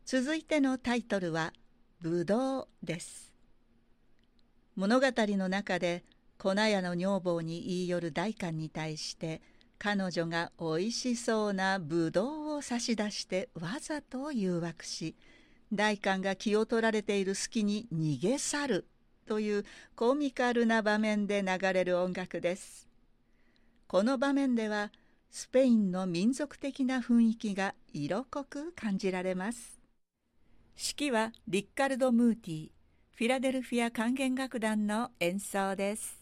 続いてのタイトルはぶどうです。物語の中で粉屋の女房に言い寄る代官に対して彼女がおいしそうなぶどうを差し出してわざと誘惑し、代官が気を取られている隙に逃げ去るというコミカルな場面で流れる音楽です。この場面ではスペインの民族的な雰囲気が色濃く感じられます。指揮はリッカルド・ムーティ、フィラデルフィア管弦楽団の演奏です。